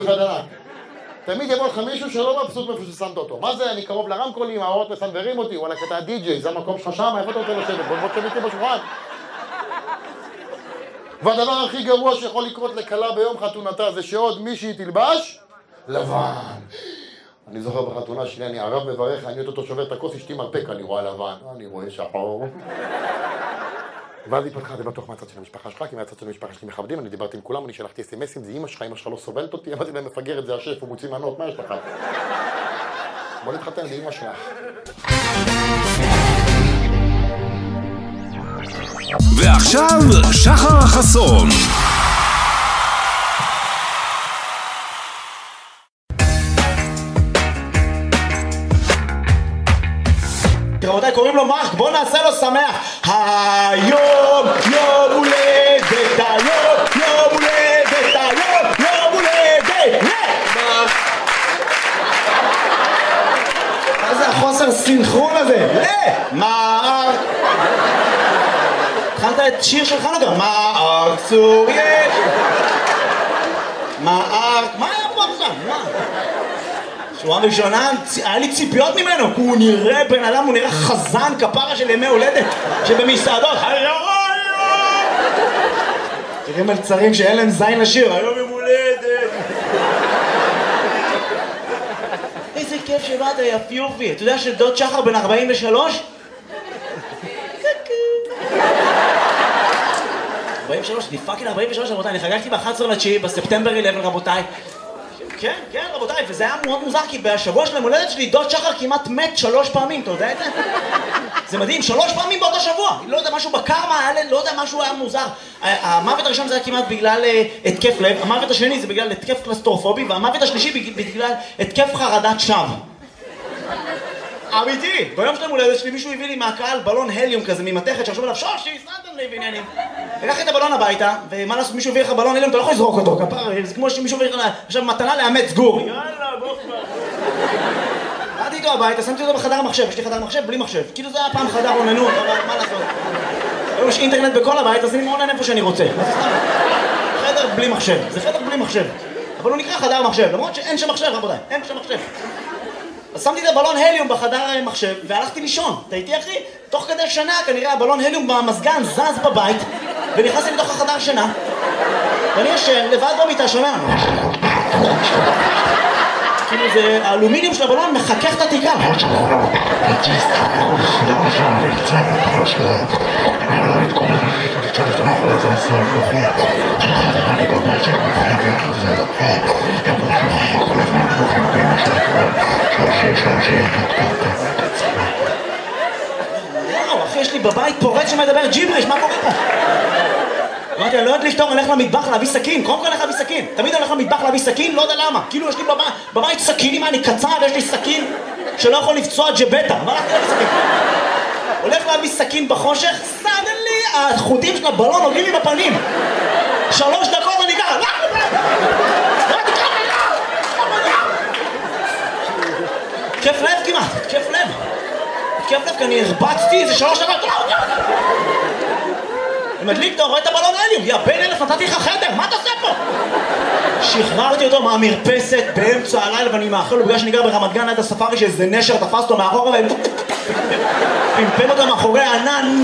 חדנק. תמיד יבוא לך מישהו שלא מבסוט מאיפה ששמת אותו. מה זה? אני קרוב לרמקולים, האורות מסנברים אותי, וואלה, אתה הדי-ג'יי, זה המקום שלך שם, איפה אתה רוצה לשבת? בוא תשב איתי בשולחן. והדבר הכי גרוע שיכול לקרות לכלה ביום חתונתה זה שעוד מישהי תלבש לבן. אני זוכר בחתונה שלי, אני ערב מברך, אני אותו שובר את הכוס, אשתי מרפק, אני רואה לבן, אני רואה שחור. ואז היא פתחה, זה בטוח מהצד של המשפחה שלך, כי מהצד של המשפחה שלי מכבדים, אני דיברתי עם כולם, אני שלחתי אס-אמסים, זה אמא שלך לא סובלת אותי, אמרתי להם מפגרת, זה השף, הוא מוציא מנות, מה יש לך? בוא נתחתן, זה אמא שלך. ועכשיו, שחר חסון. רבותיי, קוראים לו מרק, בוא נעשה לו שמח. היום יום הולדת, יום הולדת, יום הולדת. מה זה החוסר סינכרון הזה? מרק. התחלת את שיר של חנוכה. מרק צוריאל. מרק. מה היה פה עכשיו? מה? שורה ראשונה, היה לי ציפיות ממנו, כי הוא נראה בן אדם, הוא נראה חזן כפרה של ימי הולדת שבמסעדות. תראה מלצרים שאין להם זין לשיר, היום יום הולדת. איזה כיף שבאת, יפיופי. אתה יודע שדוד שחר בן 43? 43, אני פאקינג 43 רבותיי, אני חגגתי ב-11/9 בספטמבר 11 רבותיי. כן, כן רבותיי, וזה היה מאוד מוזר כי בשבוע של המולדת שלי דוד שחר כמעט מת 3 פעמים, אתה יודע את זה? זה מדהים, 3 פעמים באותו שבוע, לא יודע, משהו בקרמה, לא יודע, משהו היה מוזר. המוות הראשון זה היה כמעט בגלל התקף לב, המוות השני זה בגלל התקף קלסטרופובי, והמוות השלישי בגלל התקף חרדת שווא. אמיתי, ביום של המולדת שלי מישהו הביא לי מהקהל בלון הליום כזה ממתכת שחשוב עליו שושי, סנטן לי ועניינים. לקחתי את הבלון הביתה, ומה לעשות, מישהו הביא לך בלון הליום, אתה לא יכול לזרוק אותו, כפר, זה כמו שמישהו הביא לך עכשיו מתנה לאמץ גור. יאללה, בוא כבר. באתי איתו הביתה, שמתי אותו בחדר המחשב, יש לי חדר מחשב בלי מחשב. כאילו זה היה פעם חדר אוננות, אבל מה לעשות? היום יש אינטרנט בכל הבית, אז אני מעונן איפה שאני רוצה. מה זה סתם? חדר בלי מחשב, זה חדר בלי מחשב. אבל הוא נקרא חדר מחשב, למרות שאין שם מחשב, רבותיי, אין שם מחשב. אז שמתי את הבלון הליום בחדר מחשב והלכתי לישון. אתה איתי אחי? תוך כדי שנה כנראה הבלון הליום במזגן זז בבית ונכנסתי לתוך החדר שינה ואני ישן לבד במיטה שומע כאילו זה האלומיניום של הבלון מחכך את התיקה. וואו, אחי, יש לי בבית פורץ שמדבר ג'יבריש, מה קורה פה? אמרתי, אני לא יודעת לפתור, אני הולך למטבח להביא סכין, קודם כל הולך להביא סכין. תמיד אני הולך למטבח להביא סכין, לא יודע למה. כאילו יש לי בבית סכינים, אני קצר, ויש לי סכין שלא יכול לפצוע ג'בטה. מה הלכתי להביא סכין? הולך להביא סכין בחושך, סדלי, החוטים של הבלון נוגעים לי בפנים. 3 דקות אני ככה, כיף לב כמעט, כיף לב. כיף לב, כי אני הרבצתי איזה 3 דקות. אני מדליק, אתה רואה את הבלון הליום, יא בן 1000, נתתי לך חדר, מה אתה עושה פה? שחררתי אותו מהמרפסת באמצע הלילה ואני מאחל לו בגלל שאני גר ברמת גן עד הספארי שאיזה נשר תפס אותו מאחורה ופמפם אותו מאחורי הענן.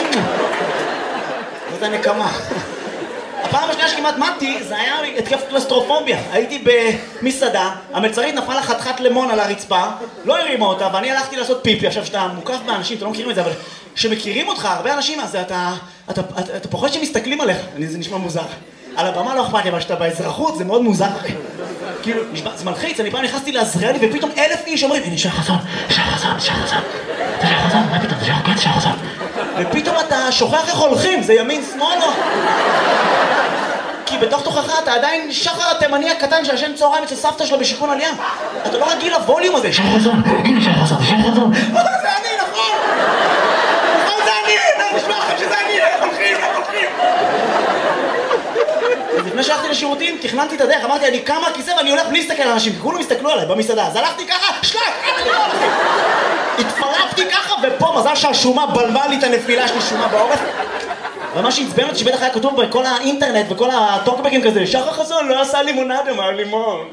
זאת הנקמה. הפעם השנייה שכמעט מתתי זה היה התקף קלסטרופוביה. הייתי במסעדה, המלצרית נפלה חתיכת לימון על הרצפה, לא הרימה אותה ואני הלכתי לעשות פיפי. עכשיו שאתה מוקף באנשים, אתה לא מכירים את זה, אבל כשמכירים אותך, הרבה אנשים, אז אתה פוחד שמסתכלים עליך, זה נשמע מוזר. על הבמה לא אכפת לי, אבל שאתה באזרחות זה מאוד מוזר. כאילו, זה מלחיץ, אני פעם נכנסתי לעזריאלי ופתאום 1000 איש אומרים, הנה שחר חסון, שחר חסון, שחר חסון, זה שחר חסון, מה פתאום, זה שחר חסון. ופתאום אתה שוכח איך הולכים, זה ימין שמאל או... כי בתוך תוכך אתה עדיין שחר התימני הקטן שישן צהריים אצל סבתא שלו בשיכון עלייה. אתה לא רגיל לווליום הזה. שחר חסון, הנה שחר חסון, זה שחר חסון. זה אני, נכון. נכון, זה אני, נשמע לכם שזה אני, איך הולכים, איך הולכים. לפני שהלכתי לשירותים, תכננתי את הדרך, אמרתי, אני קם מהכיסא ואני הולך בלי להסתכל על אנשים, כי כולם הסתכלו עליי במסעדה, אז הלכתי ככה, שלק, התפרפתי ככה, ופה מזל שהשומה בלבה לי את הנפילה שלי, שומה בעורף. ומה שעצבן אותי שבטח היה כתוב בכל האינטרנט וכל הטוקבקים כזה, שחר חסון לא עשה לימונדה מהלימון.